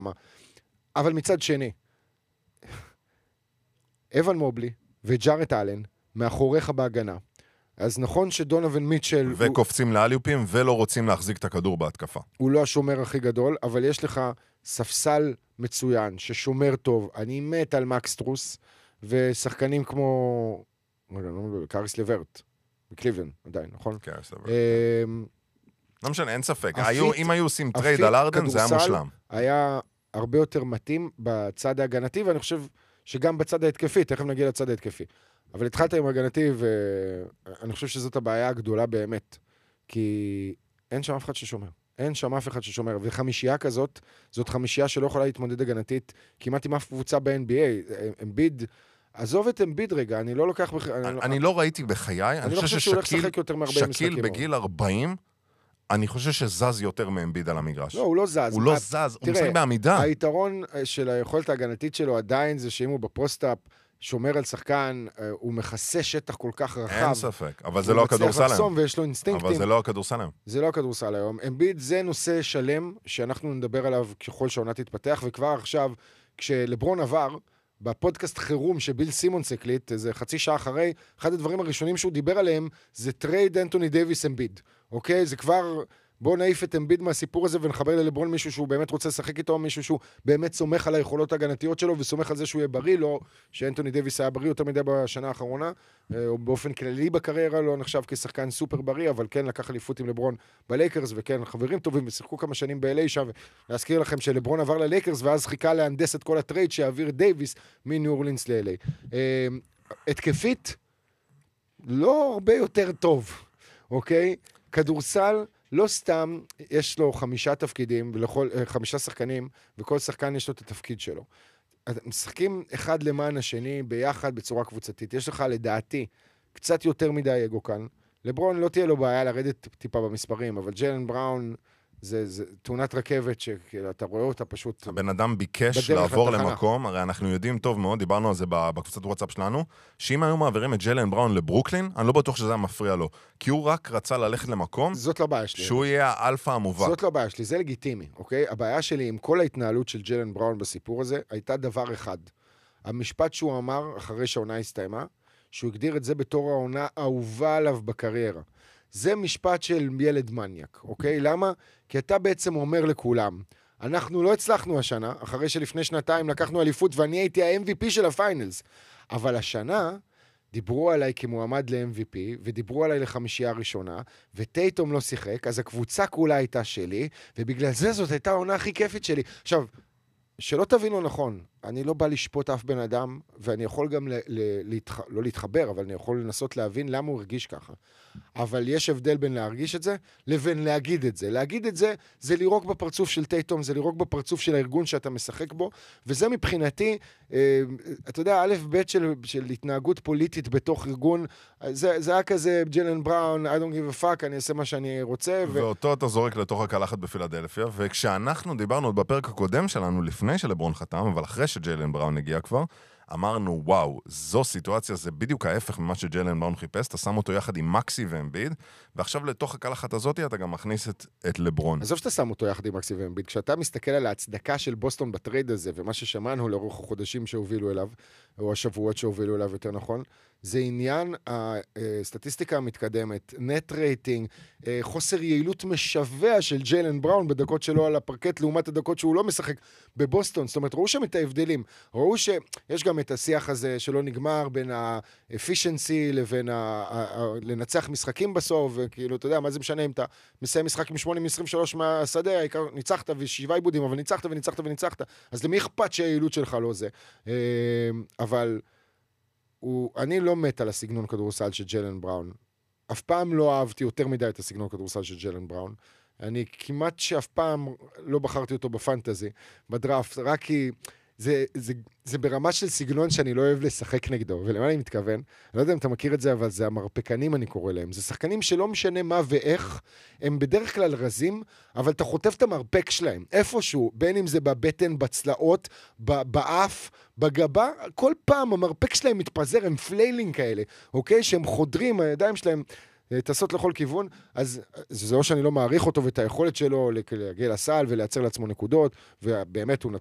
אבל מצד שני, אבן מובלי וג'ארט אלן מאחוריך בהגנה. אז נכון שדונובין מיטשל... וקופצים לאליופים ולא רוצים להחזיק את הכדור בהתקפה. הוא לא השומר הכי גדול, אבל יש לך ספסל מצוין, ששומר טוב. אני מת על מקס טרוס, ושחקנים כמו... קאריס לברט, בקליבלן, עדיין, נכון? קאריס לברט. לא משנה, אין ספק. אם היו עושים טרייד על ארדן, זה היה מושלם. היה הרבה יותר מתאים בצד ההגנתי, ואני חושב שגם בצד ההתקפי, תכף נגיע לצד ההתקפי. אבל התחלת עם הגנתי, ואני חושב שזאת הבעיה הגדולה באמת. כי אין שם אף אחד ששומר. אין שם אף אחד ששומר. וחמישייה כזאת, זאת חמישייה שלא יכולה להתמודד הגנתית, כמעט עם אף קבוצה ב-NBA. אמביד, עזוב את אמביד רגע, אני לא לוקח... אני לא ראיתי בחיי, אני לא חושב שהוא הולך לשחק יותר מ-40 משחקים. שקיל בגיל 40, אני חושב שזז יותר מאמביד על המגרש. לא, הוא לא זז. הוא לא זז, הוא משחק בעמידה. היתרון של היכולת ההגנתית שלו עדיין זה שאם הוא בפוסט-אפ, שומר על שחקן, הוא מכסה שטח כל כך רחב. אין ספק, אבל זה לא הכדורסל היום. ויש לו אינסטינקטים. אבל זה לא הכדורסל היום. זה לא הכדורסל היום. אמביד זה נושא שלם, שאנחנו נדבר עליו ככל שהעונה תתפתח, וכבר עכשיו, כשלברון עבר, בפודקאסט חירום שביל סימונס הקליט, איזה חצי שעה אחרי, אחד הדברים הראשונים שהוא דיבר עליהם, זה טרייד אנטוני דייביס אמביד. אוקיי? זה כבר... בואו נעיף את אמביד מהסיפור הזה ונחבר ללברון מישהו שהוא באמת רוצה לשחק איתו, מישהו שהוא באמת סומך על היכולות ההגנתיות שלו וסומך על זה שהוא יהיה בריא, לא שאנטוני דייביס היה בריא יותר מדי בשנה האחרונה, או באופן כללי בקריירה לא נחשב כשחקן סופר בריא, אבל כן לקח אליפות עם לברון בלייקרס, וכן חברים טובים ושיחקו כמה שנים ב-LA שם, ולהזכיר לכם שלברון עבר ללייקרס ואז חיכה להנדס את כל הטרייד שהעביר דייביס מניו אורלינס ל-LA. התקפית, לא הרבה יותר טוב, אוקיי? כדורסל לא סתם, יש לו 5 תפקידים, 5 שחקנים, וכל שחקן יש לו את התפקיד שלו. משחקים אחד למען השני, ביחד, בצורה קבוצתית. יש לך, לדעתי, קצת יותר מדי אגו כאן. לברון לא תהיה לו בעיה לרדת טיפה במספרים, אבל ג'יילן בראון, זה תאונת רכבת שאתה רואה אותה פשוט... הבן אדם ביקש לעבור למקום, הרי אנחנו יודעים טוב מאוד, דיברנו על זה בקבוצת וואטסאפ שלנו, שאם היו מעבירים את ג'יילן בראון לברוקלין, אני לא בטוח שזה מפריע לו, כי הוא רק רצה ללכת למקום, זאת לא בעיה שלי. שהוא יהיה האלפא המובהק. זאת לא בעיה שלי, זה לגיטימי, אוקיי? הבעיה שלי עם כל ההתנהלות של ג'יילן בראון בסיפור הזה, הייתה דבר אחד. המשפט שהוא אמר אחרי שהעונה הסתיימה, שהוא הגדיר את זה בתור העונה האהובה עליו בקריירה. זה משפט של ילד מניאק, אוקיי? למה? כי אתה בעצם אומר לכולם, אנחנו לא הצלחנו השנה, אחרי שלפני שנתיים לקחנו אליפות ואני הייתי ה-MVP של הפיינלס, אבל השנה דיברו עליי כמועמד ל-MVP, ודיברו עליי לחמישייה הראשונה, וטייטום לא שיחק, אז הקבוצה כולה הייתה שלי, ובגלל זה זאת הייתה העונה הכי כיפית שלי. עכשיו, שלא תבינו נכון, אני לא בא לשפוט אף בן אדם, ואני יכול גם לא להתחבר, אבל אני יכול לנסות להבין למה הוא הרגיש ככה. אבל יש הבדל בין להרגיש את זה, לבין להגיד את זה. להגיד את זה, זה לירוק בפרצוף של טייטום, זה לירוק בפרצוף של הארגון שאתה משחק בו, וזה מבחינתי, אתה יודע, א' ב' של התנהגות פוליטית בתוך ארגון, זה היה כזה, ג'יילן בראון, I don't give a fuck, אני אעשה מה שאני רוצה. ואותו אתה זורק לתוך הקלחת בפילדלפיה, וכשאנחנו דיברנו בפרק הקודם שלנו, לפני שלברון חתם, אבל אחרי שג'יילן בראון הגיע כבר, אמרנו, וואו, זו סיטואציה, זה בדיוק ההפך ממה שג'יילן בראון חיפש, אתה שם אותו יחד עם מקסי ואמביד, ועכשיו לתוך הקלחת הזאת אתה גם מכניס את לברון. עזוב שאתה שם אותו יחד עם מקסי ואמביד, כשאתה מסתכל על ההצדקה של בוסטון בטרייד הזה, ומה ששמענו לאורך החודשים שהובילו אליו, או השבועות שהובילו אליו יותר נכון, זה עניין הסטטיסטיקה המתקדמת, נט רייטינג, חוסר יעילות משווה של ג'יילן בראון בדקות שלו על הפרקט, לעומת הדקות שהוא לא משחק בבוסטון. זאת אומרת, ראו שם את ההבדלים. ראו שיש גם את השיח הזה שלא נגמר בין האפישנסי לבין לנצח משחקים בסוף, וכאילו, אתה יודע, מה זה משנה אם אתה מסיים משחק עם 8-23 מהשדה, העיקר ניצחת ו7 עיבודים, אבל ניצחת וניצחת וניצחת. אז למי אכפת שהיעילות שלך לא זה? אבל אני לא מת על הסגנון כדורסל של ג'יילן בראון. אף פעם לא אהבתי יותר מדי את הסגנון כדורסל של ג'יילן בראון. אני כמעט שאף פעם לא בחרתי אותו בפנטזי, בדראפט, רק כי זה ברמה של סגנון שאני לא אוהב לשחק נגדו, ולמה אני מתכוון? אני לא יודע אם אתה מכיר את זה, אבל זה המרפקנים אני קורא להם. זה שחקנים שלא משנה מה ואיך, הם בדרך כלל רזים, אבל אתה חוטף את המרפק שלהם, איפשהו, בין אם זה בבטן, בצלעות, באף, בגבה, כל פעם המרפק שלהם מתפזר, הם פליילינג כאלה, אוקיי? שהם חודרים, הידיים שלהם, טסות לכל כיוון, אז זה לא שאני לא מעריך אותו ואת היכולת שלו להגיע לסל ולייצר לעצמו נקודות, ובאמת הוא